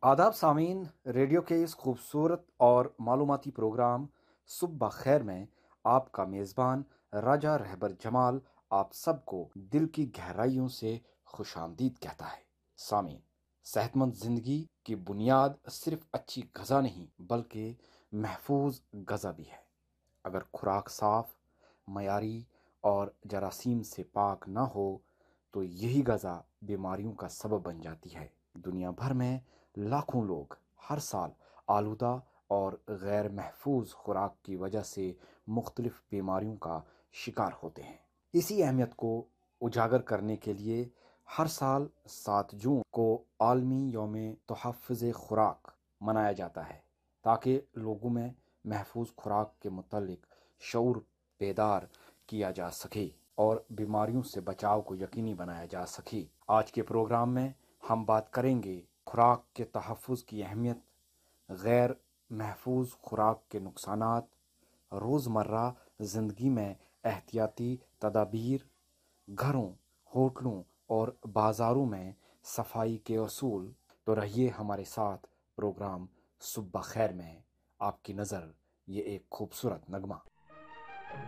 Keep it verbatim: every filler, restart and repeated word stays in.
आदाब सामीन, रेडियो के इस खूबसूरत और मालूमाती प्रोग्राम सुबह खैर में आपका मेज़बान राजा रहबर जमाल आप सबको दिल की गहराइयों से खुशामदीद कहता है। सामीन, सेहतमंद ज़िंदगी की बुनियाद सिर्फ अच्छी ग़ज़ा नहीं बल्कि महफूज ग़ज़ा भी है। अगर खुराक साफ, मयारी और जरासीम से पाक ना हो तो यही ग़ज़ा बीमारियों का सबब बन जाती है। दुनिया भर में लाखों लोग हर साल आलूदा और गैर महफूज खुराक की वजह से मुख्तलिफ बीमारियों का शिकार होते हैं। इसी अहमियत को उजागर करने के लिए हर साल सात जून को आलमी यौम तहफ़्फ़ुज़ खुराक मनाया जाता है ताकि लोगों में महफूज खुराक के मुतालिक शऊर बेदार किया जा सके और बीमारियों से बचाव को यकीनी बनाया जा सके। आज के प्रोग्राम में हम बात करेंगे खुराक के तहफ़्फ़ुज़ की अहमियत, गैर महफूज खुराक के नुकसानात, रोज़मर्रा ज़िंदगी में एहतियाती तदाबीर, घरों, होटलों और बाज़ारों में सफाई के असूल। तो रहिए हमारे साथ प्रोग्राम सुबह खैर में। आपकी नज़र ये एक खूबसूरत नगमा।